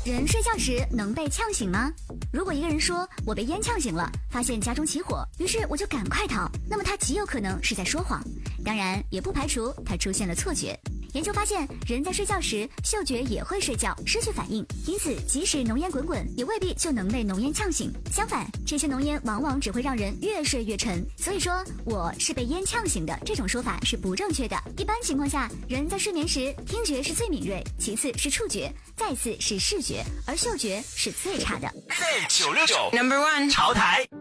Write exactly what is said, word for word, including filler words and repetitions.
人睡觉时能被呛醒吗？如果一个人说我被烟呛醒了，发现家中起火，于是我就赶快逃，那么他极有可能是在说谎，当然也不排除他出现了错觉。研究发现，人在睡觉时嗅觉也会睡觉，失去反应，因此即使浓烟滚滚，也未必就能被浓烟呛醒。相反，这些浓烟往往只会让人越睡越沉。所以说我是被烟呛醒的这种说法是不正确的。一般情况下，人在睡眠时，听觉是最敏锐，其次是触觉，再次是视觉，而嗅觉是最差的。 九六九 Number One 潮台。